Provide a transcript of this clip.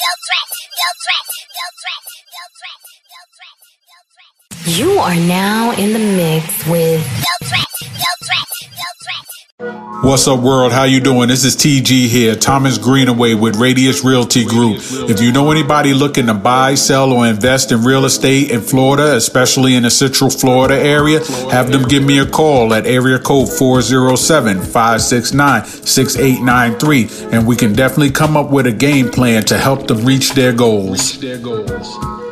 You are now in the mix with What's up, world? How you doing? This is TG here, Thomas Greenaway with Radius Realty Group. If you know anybody looking to buy, sell, or invest in real estate in Florida, especially in the Central Florida area, have them give me a call at area code 407-569-6893, and we can definitely come up with a game plan to help them reach their goals.